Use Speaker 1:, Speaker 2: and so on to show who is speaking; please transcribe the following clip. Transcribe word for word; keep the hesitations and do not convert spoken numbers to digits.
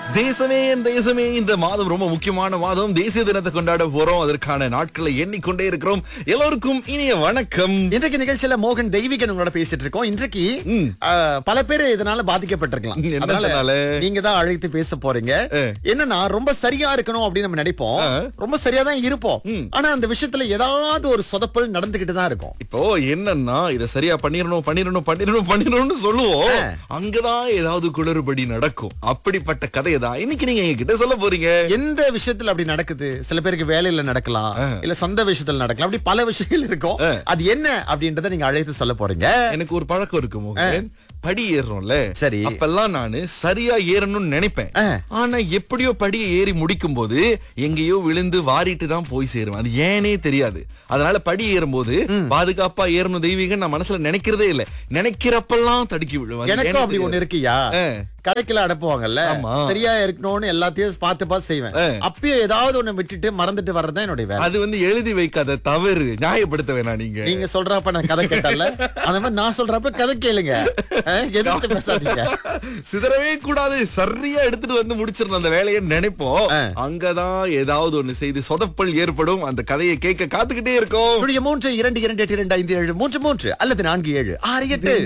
Speaker 1: தேசமே என் தேசமே இந்த மாதம் ரொம்ப முக்கியமான மாதம். தேசிய தினத்தை கொண்டாட போறோம். அதற்கான நாட்களை எண்ணிக்கொண்டே இருக்கிறோம். எல்லோருக்கும் இனிய வணக்கம்.
Speaker 2: இன்றைக்கு நிகழ்ச்சியில மோகன் தெய்வீகன் உங்களோட பேசிட்டு இருக்கோம். இன்றைக்கு
Speaker 1: ம்.
Speaker 2: ஆ, பல பேர் இதனால பாதிக்கப்பட்டிருக்கலாம்.
Speaker 1: என்ன
Speaker 2: அதனால
Speaker 1: அதனால?
Speaker 2: நீங்க தான் அழைத்து பேச போறீங்க. என்னன்னா ரொம்ப சரியா இருக்கணும் அப்படின்னு நம்ம நினைப்போம்.
Speaker 1: ஆ.
Speaker 2: ரொம்ப சரியா தான் இருப்போம்.
Speaker 1: ம்.
Speaker 2: ஆனா அந்த விஷயத்துல ஏதாவது ஒரு சொதப்பல் நடந்துகிட்டு தான் இருக்கும்.
Speaker 1: இப்போ என்னன்னா இத சரியா பண்ணிரணும் பண்ணிரணும் பண்ணிரணும் பண்ணிரணும்னு சொல்லுவோம்.
Speaker 2: ஆ.
Speaker 1: அங்கதான் ஏதாவது குளறுபடி நடக்கும். அப்படிப்பட்ட கதையை தான் இன்னைக்கு நீங்க என்கிட்ட சொல்ல போறீங்க.
Speaker 2: எந்த விஷயத்துல அப்படி நடக்குது? சில பேருக்கு வேலையில நடக்கலாம், இல்ல சொந்த விஷயத்துல நடக்கலாம். அப்படி பல விஷயங்கள் இருக்கும். அது என்ன அப்படின்றத நீங்க அழைத்து சொல்ல போறீங்க.
Speaker 1: எனக்கு ஒரு பழக்கம் இருக்கு மோகன். படி ஏறுறோம்ல,
Speaker 2: சரி.
Speaker 1: அப்பெல்லாம் நானு சரியா ஏறணும்னு நினைப்பேன்.
Speaker 2: ஆ.
Speaker 1: ஆனா எப்படியோ படியை ஏறி முடிக்கும் போது எங்கேயோ விழுந்து வாரிட்டு தான் போய் சேருவேன். அது ஏனே தெரியாது. அதனால படி ஏறும்போது பாதுகாப்பா ஏறணும் தெய்வீகம் நான் மனசுல நினைக்கிறதே இல்ல. நினைக்கிறப்பெல்லாம் தடுக்கி விழுவேன். அது
Speaker 2: எனக்கும்
Speaker 1: ஏனே
Speaker 2: அப்படி ஒண்ணு
Speaker 1: தெரியாது.
Speaker 2: இருக்குயா.
Speaker 1: ஆ.
Speaker 2: கடைக்குள்ள அனுப்புவாங்கல்ல,
Speaker 1: ஆமா.
Speaker 2: சரியா இருக்கணும்னு எல்லாத்தையும் பார்த்து பார்த்து செய்வேன். அப்பயும் ஏதாவது ஒண்ணு விட்டுட்டு மறந்துட்டு வர்றதுதான் என்னுடைய வேலை.
Speaker 1: அது வந்து எழுதி வைக்காத தவறு. நியாயப்படுத்த வேணாம் நீங்க.
Speaker 2: நீங்க சொல்றப்ப நான் கதை கேட்டல, அந்த மாதிரி நான் சொல்றப்ப கதை கேளுங்க. அஹ், எதிர்த்து பேசாதீங்க.
Speaker 1: சிதறவே கூடாது. சரியா எடுத்துட்டு வந்து முடிச்சிடணும் அந்த வேலையை நினைப்போம். அங்கதான் ஏதாவது ஒண்ணு செய்து சொதப்பல் ஏற்படும். அந்த கதையை கேட்க காத்துக்கிட்டே இருக்கோம்.
Speaker 2: மூன்று இரண்டு இரண்டு எட்டு இரண்டு ஐந்து ஏழு மூன்று மூன்று அல்லது நான்கு ஏழு ஆறு எட்டு